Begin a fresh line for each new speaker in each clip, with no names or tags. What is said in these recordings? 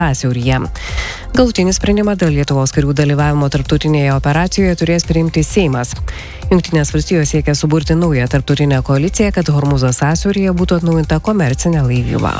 sąsiauryje. Galutinį sprendimą dėl Lietuvos karių dalyvavimo tarptautinėje operacijoje turės priimti Seimas. Jungtinės valstijos siekia suburti naują tarptautinę koaliciją, kad Hormūzo sąsiauryje būtų atnaujinta komercinė laivyba.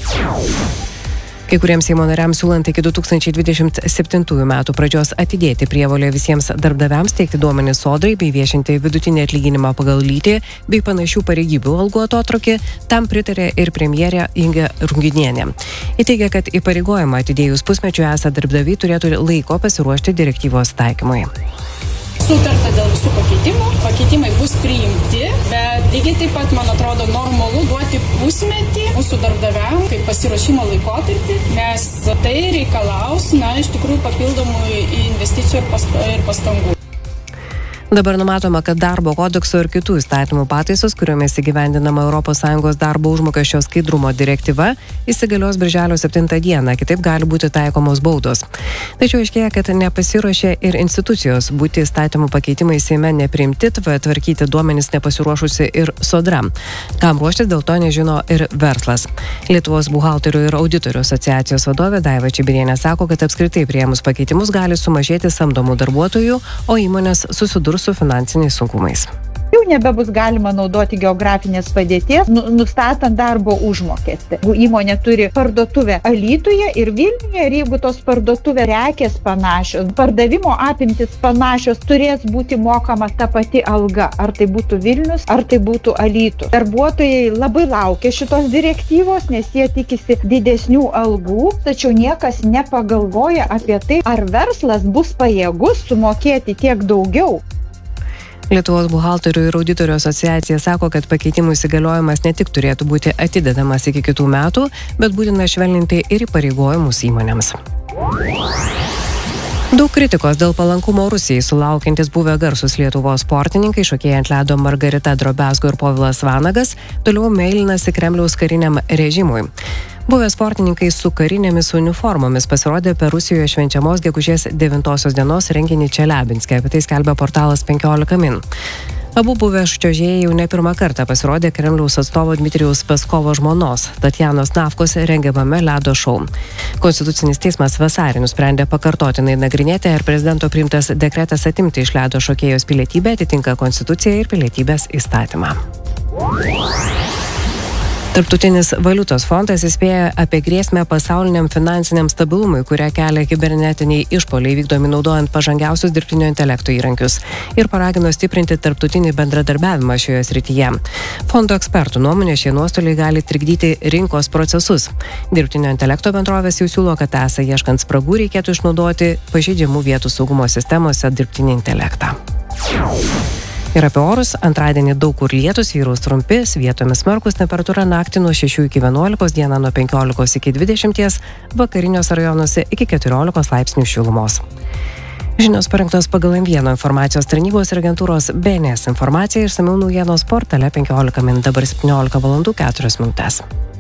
Kai kuriems Seimo nariams siūlant iki 2027 metų pradžios atidėti prievolę visiems darbdaviams teikti duomenis sodrai bei viešinti vidutinį atlyginimą pagal lytį bei panašių pareigybių algų atotrūkį, tam pritarė ir premjerė Inga Ruginienė. Ji teigia, kad įpareigojimą atidėjus pusmečių esą darbdaviai turėtų laiko pasiruošti direktyvos taikymui.
Sutarta dėl visų pakeitimų, pakeitimai bus priimti, bet lygiai taip pat, man atrodo, normalu duoti pusmetį mūsų darbdaviam kaip pasiruošimo laikotarpį, nes tai reikalaus, iš tikrųjų papildomų investicijų ir pastangų.
Dabar numatoma, kad darbo kodekso ir kitų įstatymų pataisos, kuriomis įgyvendinama ES darbo užmokesčio skaidrumo direktyva, įsigalios birželio 7 dieną, kitaip gali būti taikomos baudos. Tačiau aiškėja, kad nepasiruošė ir institucijos, būti įstatymų pakeitimai Seime nepriimti, tvarkyti duomenis nepasiruošusi ir sodra. Kam ruoštis, dėl to nežino ir verslas. Lietuvos buhalterių ir auditorių asociacijos vadovė Daiva Čibirienė sako, kad apskritai priėmus pakeitimus gali sumažėti samdomų darbuotojų, o įmonės susidurs su finansiniais sunkumais.
Jau nebebus galima naudoti geografinės padėties, nustatant darbo užmokestį. Jeigu įmonė turi parduotuvę Alytuje ir Vilniuje, ir jeigu tos parduotuvės prekės panašios, pardavimo apimtis panašios, turės būti mokama ta pati alga, ar tai būtų Vilnius, ar tai būtų Alytus. Darbuotojai labai laukia šitos direktyvos, nes jie tikisi didesnių algų, tačiau niekas nepagalvoja apie tai, ar verslas bus pajėgus sumokėti tiek daugiau.
Lietuvos buhalterių ir auditorių asociacija sako, kad pakeitimų įsigaliojimas ne tik turėtų būti atidedamas iki kitų metų, bet būtina švelninti ir įpareigojimus įmonėms. Daug kritikos dėl palankumo Rusijai sulaukiantis buvę garsus Lietuvos sportininkai, šokėjai ant ledo Margarita Drobiazgo ir Povilas Vanagas, toliau meilinasi Kremliaus kariniam režimui. Buvę sportininkai su karinėmis uniformomis pasirodė per Rusijoje švenčiamos gegužės 9 dienos renginį Čeliabinske, apie tai skelbia portalas 15 min. Abu buvę čiuožėjai jau ne pirmą kartą pasirodė Kremliaus atstovo Dmitrijaus Peskovo žmonos, Tatjanos Navkos rengiamame ledo šou. Konstitucinis teismas vasarį nusprendė pakartotinai nagrinėti, ar prezidento priimtas dekretas atimti iš ledo šokėjos pilietybę atitinka Konstituciją ir pilietybės įstatymą. Tarptautinis valiutos fondas įspėja apie grėsmę pasauliniam finansiniam stabilumui, kurią kelia kibernetiniai išpuoliai vykdomi naudojant pažangiausius dirbtinio intelekto įrankius ir paragino stiprinti tarptautinį bendradarbiavimą šioje srityje. Fondo ekspertų nuomonė, šie nuostoliai gali trikdyti rinkos procesus. Dirbtinio intelekto bendrovės jau siūlo, kad esą ieškant spragų reikėtų išnaudoti pažeidžiamų vietų saugumo sistemose dirbtinį intelektą. Ir apie orus, antradienį daug kur lietus, vyraus trumpi, vietomis smarkūs, temperatūra naktį nuo 6 iki 11, dieną nuo 15 iki 20, vakariniuose rajonuose iki 14 laipsnių šilumos. Žinios parengtos pagal M1 informacijos tarnybos ir agentūros BNS informacija, išsamiau naujienos portale 15 min, dabar 17 valandų 4 minutės.